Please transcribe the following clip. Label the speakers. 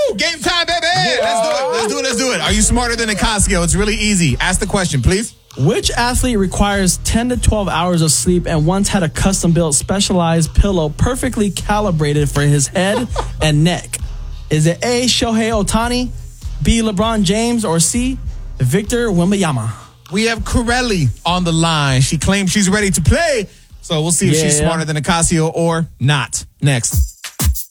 Speaker 1: Woo! Game time, baby! Let's do it. Are you smarter than Nicasio? It's really easy. Ask the question, please.
Speaker 2: Which athlete requires 10 to 12 hours of sleep and once had a custom-built specialized pillow perfectly calibrated for his head and neck? Is it A, Shohei Ohtani, B, LeBron James, or C, Victor Wembanyama?
Speaker 1: We have Corelli on the line. She claims she's ready to play, so we'll see if she's smarter than Nicasio or not. Next.